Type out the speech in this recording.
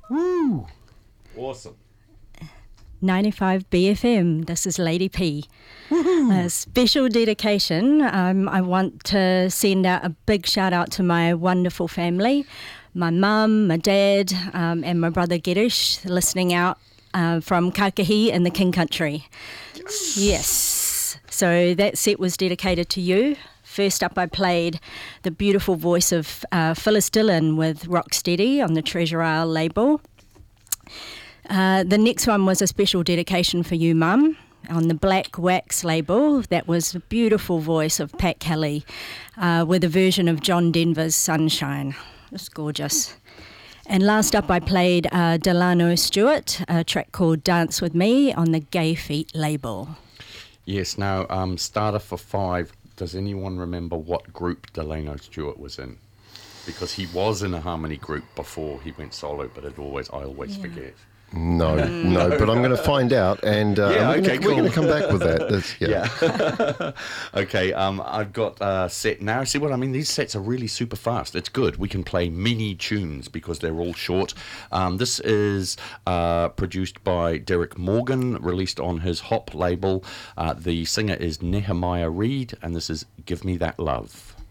Woo! Awesome. 95 BFM, this is Lady P. A special dedication. I want to send out a big shout out to my wonderful family, my mum, my dad, and my brother Gerish, listening out from Kakahi in the King Country. Yes. So that set was dedicated to you. First up, I played the beautiful voice of Phyllis Dillon with Rocksteady on the Treasure Isle label. The next one was a special dedication for you, Mum, on the Black Wax label. That was the beautiful voice of Pat Kelly with a version of John Denver's Sunshine. It's gorgeous. And last up, I played Delano Stewart, a track called Dance With Me on the Gay Feet label. Yes, now, starter for 5. Does anyone remember what group Delano Stewart was in? Because he was in a harmony group before he went solo, but I always forget. No, but I'm going to find out, and we're going to come back with that. Okay, I've got a set now. See what I mean? These sets are really super fast. It's good. We can play mini tunes because they're all short. This is produced by Derek Morgan, released on his Hop label. The singer is Nehemiah Reed, and this is Give Me That Love.